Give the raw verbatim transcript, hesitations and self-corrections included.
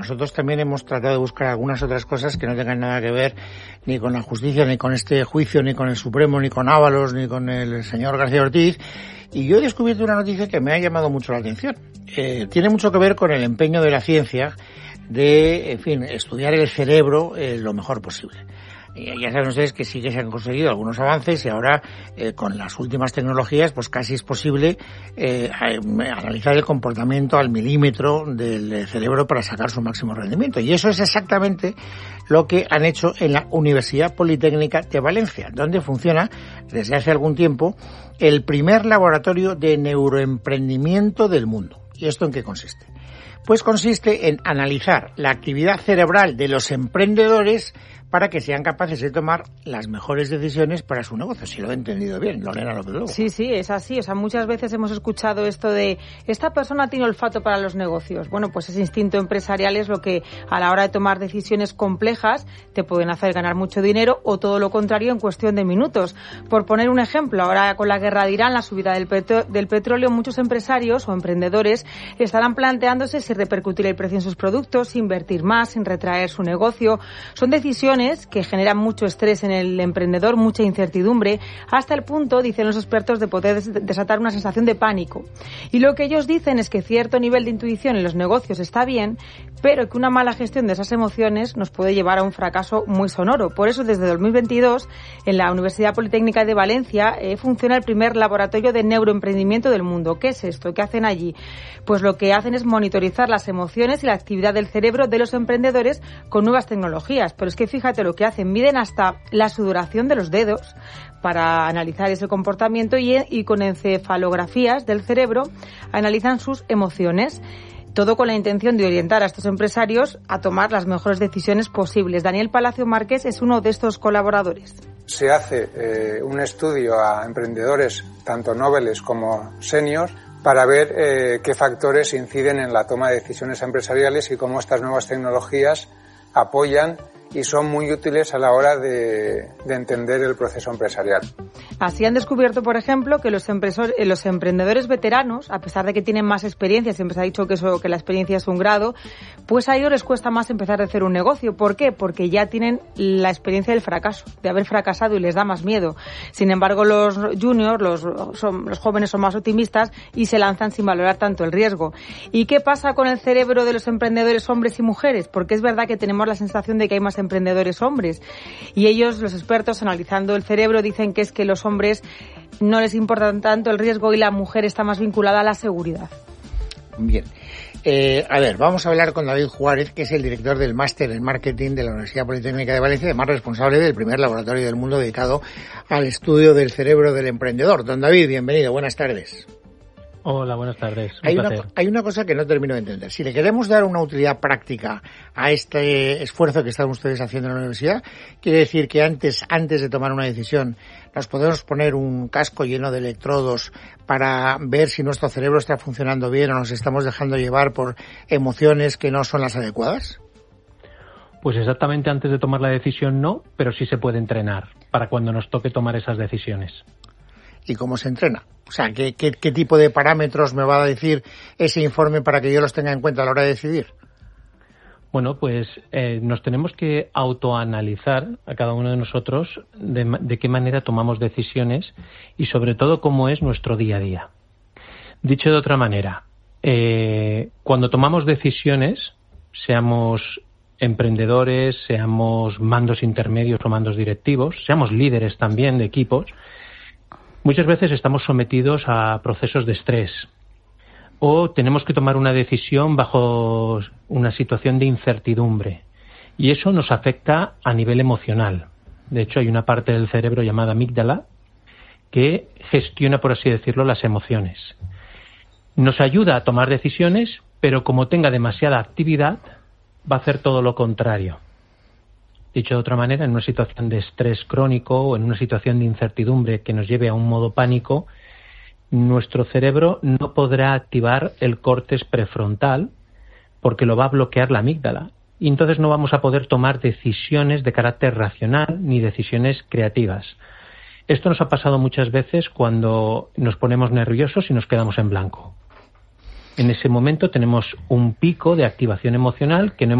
Nosotros también hemos tratado de buscar algunas otras cosas que no tengan nada que ver ni con la justicia, ni con este juicio, ni con el Supremo, ni con Ábalos, ni con el señor García Ortiz. Y yo he descubierto una noticia que me ha llamado mucho la atención. Eh, tiene mucho que ver con el empeño de la ciencia de, en fin, estudiar el cerebro eh, lo mejor posible. Ya saben ustedes que sí que se han conseguido algunos avances y ahora eh, con las últimas tecnologías pues casi es posible eh, analizar el comportamiento al milímetro del cerebro para sacar su máximo rendimiento. Y eso es exactamente lo que han hecho en la Universidad Politécnica de Valencia, donde funciona desde hace algún tiempo el primer laboratorio de neuroemprendimiento del mundo. ¿Y esto en qué consiste? Pues consiste en analizar la actividad cerebral de los emprendedores para que sean capaces de tomar las mejores decisiones para su negocio. Si lo he entendido bien, Lorena López Lobo. Sí, sí, es así. O sea, muchas veces hemos escuchado esto de esta persona tiene olfato para los negocios. Bueno, pues ese instinto empresarial es lo que a la hora de tomar decisiones complejas te pueden hacer ganar mucho dinero o todo lo contrario en cuestión de minutos. Por poner un ejemplo, ahora con la guerra de Irán, la subida del, petro- del petróleo, muchos empresarios o emprendedores estarán planteándose si repercutir el precio en sus productos, si invertir más, sin retraer su negocio. Son decisiones que generan mucho estrés en el emprendedor, mucha incertidumbre, hasta el punto, dicen los expertos, de poder desatar una sensación de pánico. Y lo que ellos dicen es que cierto nivel de intuición en los negocios está bien, pero que una mala gestión de esas emociones nos puede llevar a un fracaso muy sonoro. Por eso, desde dos mil veintidós, en la Universidad Politécnica de Valencia, eh, funciona el primer laboratorio de neuroemprendimiento del mundo. ¿Qué es esto? ¿Qué hacen allí? Pues lo que hacen es monitorizar las emociones y la actividad del cerebro de los emprendedores con nuevas tecnologías. Pero es que fíjate lo que hacen, miden hasta la sudoración de los dedos para analizar ese comportamiento y, y con encefalografías del cerebro analizan sus emociones. Todo con la intención de orientar a estos empresarios a tomar las mejores decisiones posibles. Daniel Palacio Márquez es uno de estos colaboradores. Se hace eh, un estudio a emprendedores, tanto noveles como seniors, para ver eh, qué factores inciden en la toma de decisiones empresariales y cómo estas nuevas tecnologías apoyan y son muy útiles a la hora de, de entender el proceso empresarial. Así han descubierto, por ejemplo, que los, empresor, los emprendedores veteranos, a pesar de que tienen más experiencia, siempre se ha dicho que, eso, que la experiencia es un grado, pues a ellos les cuesta más empezar a hacer un negocio. ¿Por qué? Porque ya tienen la experiencia del fracaso, de haber fracasado y les da más miedo. Sin embargo, los juniors, los, son, los jóvenes son más optimistas y se lanzan sin valorar tanto el riesgo. ¿Y qué pasa con el cerebro de los emprendedores hombres y mujeres? Porque es verdad que tenemos la sensación de que hay más emprendedores hombres. Y ellos, los expertos, analizando el cerebro, dicen que es que los hombres no les importa tanto el riesgo y la mujer está más vinculada a la seguridad. Bien. Eh, a ver, vamos a hablar con David Juárez, que es el director del Máster en Marketing de la Universidad Politécnica de Valencia, además responsable del primer laboratorio del mundo dedicado al estudio del cerebro del emprendedor. Don David, bienvenido, buenas tardes. Hola, buenas tardes. Un hay, una, placer. hay una cosa que no termino de entender. Si le queremos dar una utilidad práctica a este esfuerzo que están ustedes haciendo en la universidad, quiere decir que antes, antes de tomar una decisión nos podemos poner un casco lleno de electrodos para ver si nuestro cerebro está funcionando bien o nos estamos dejando llevar por emociones que no son las adecuadas. Pues exactamente antes de tomar la decisión no, pero sí se puede entrenar para cuando nos toque tomar esas decisiones. ¿Y cómo se entrena? O sea, ¿qué, qué, qué tipo de parámetros me va a decir ese informe para que yo los tenga en cuenta a la hora de decidir? Bueno, pues eh, nos tenemos que autoanalizar a cada uno de nosotros de, de qué manera tomamos decisiones y sobre todo cómo es nuestro día a día. Dicho de otra manera, eh, cuando tomamos decisiones, seamos emprendedores, seamos mandos intermedios o mandos directivos, seamos líderes también de equipos, muchas veces estamos sometidos a procesos de estrés o tenemos que tomar una decisión bajo una situación de incertidumbre y eso nos afecta a nivel emocional. De hecho, hay una parte del cerebro llamada amígdala que gestiona, por así decirlo, las emociones. Nos ayuda a tomar decisiones, pero como tenga demasiada actividad, va a hacer todo lo contrario. Dicho de otra manera, en una situación de estrés crónico o en una situación de incertidumbre que nos lleve a un modo pánico, nuestro cerebro no podrá activar el córtex prefrontal porque lo va a bloquear la amígdala. Y entonces no vamos a poder tomar decisiones de carácter racional ni decisiones creativas. Esto nos ha pasado muchas veces cuando nos ponemos nerviosos y nos quedamos en blanco. En ese momento tenemos un pico de activación emocional que no